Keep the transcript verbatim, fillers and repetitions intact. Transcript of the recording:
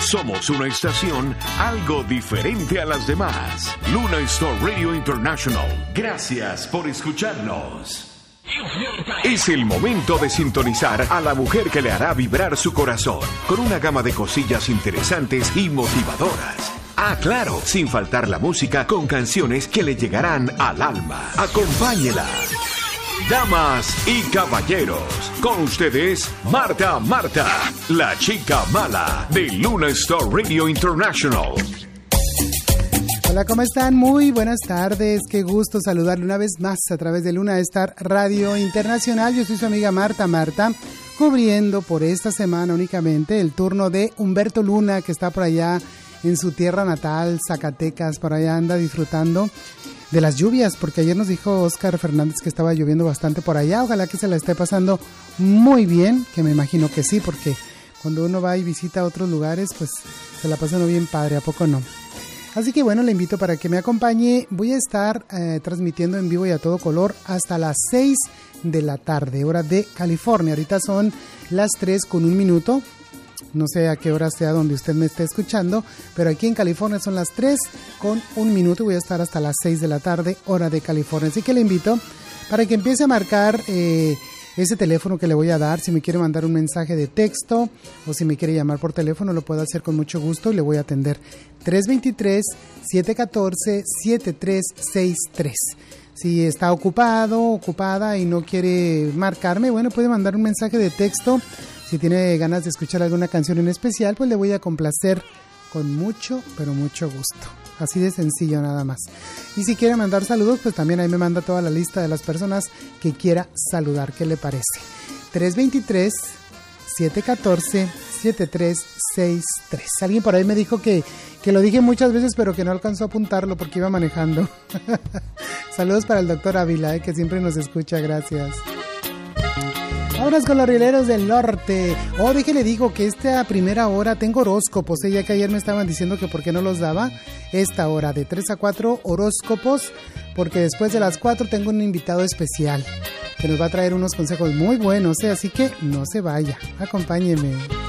Somos una estación algo diferente a las demás. Luna Star Radio International. Gracias por escucharnos. Es el momento de sintonizar a la mujer que le hará vibrar su corazón con una gama de cosillas interesantes y motivadoras. Ah, claro, sin faltar la música con canciones que le llegarán al alma. Acompáñela. Damas y caballeros, con ustedes, Marta Marta, la chica mala de Luna Star Radio International. Hola, ¿cómo están? Muy buenas tardes, qué gusto saludarle una vez más a través de Luna Star Radio Internacional. Yo soy su amiga Marta Marta, cubriendo por esta semana únicamente el turno de Humberto Luna, que está por allá en su tierra natal, Zacatecas, por allá anda disfrutando de las lluvias, porque ayer nos dijo Oscar Fernández que estaba lloviendo bastante por allá. Ojalá que se la esté pasando muy bien, que me imagino que sí, porque cuando uno va y visita otros lugares, pues se la pasa uno bien padre, ¿a poco no? Así que bueno, le invito para que me acompañe. Voy a estar eh, transmitiendo en vivo y a todo color hasta las seis de la tarde, hora de California. Ahorita son las tres con un minuto. No sé a qué hora sea donde usted me esté escuchando, pero aquí en California son las tres con un minuto y voy a estar hasta las seis de la tarde, hora de California. Así que le invito para que empiece a marcar eh, ese teléfono que le voy a dar. Si me quiere mandar un mensaje de texto o si me quiere llamar por teléfono, lo puedo hacer con mucho gusto y le voy a atender. tres dos tres, siete uno cuatro, siete tres seis tres. Si está ocupado, ocupada y no quiere marcarme, bueno, puede mandar un mensaje de texto. Si tiene ganas de escuchar alguna canción en especial, pues le voy a complacer con mucho, pero mucho gusto. Así de sencillo nada más. Y si quiere mandar saludos, pues también ahí me manda toda la lista de las personas que quiera saludar. ¿Qué le parece? tres dos tres, siete uno cuatro, siete tres seis tres. Alguien por ahí me dijo que, que lo dije muchas veces, pero que no alcanzó a apuntarlo porque iba manejando. Saludos para el doctor Ávila, eh, que siempre nos escucha. Gracias. Vámonos con los rieleros del norte. Oh, déjele digo que esta primera hora tengo horóscopos, ¿eh? Ya que ayer me estaban diciendo que por qué no los daba. Esta hora de tres a cuatro horóscopos, porque después de las cuatro tengo un invitado especial que nos va a traer unos consejos muy buenos, ¿eh? Así que no se vaya, acompáñeme.